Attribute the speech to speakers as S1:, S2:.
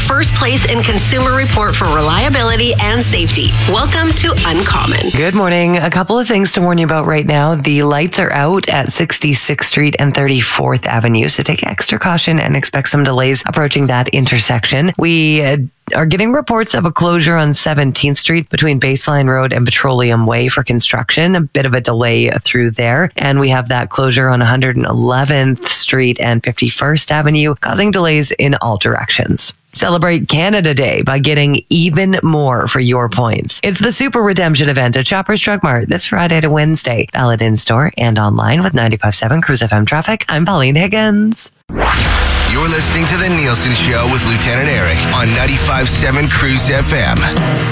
S1: first place in Consumer Report for reliability and safety. Welcome to Uncommon.
S2: Good morning. A couple of things to warn you about right now. The lights are out at 66th Street and 34th Avenue, so take extra caution and expect some delays approaching that intersection. We are getting reports of a closure on 17th Street between Baseline Road and Petroleum Way for construction. A bit of a delay through there. And we have that closure on 111th Street and 51st Avenue, causing delays in all directions. Celebrate Canada Day by getting even more for your points. It's the Super Redemption event at Shoppers Drug Mart this Friday to Wednesday. Valid in-store and online with 95.7 Cruise FM traffic. I'm Pauline Higgins.
S3: You're listening to The Nielsen Show with Lieutenant Eric on 95.7 Cruise FM.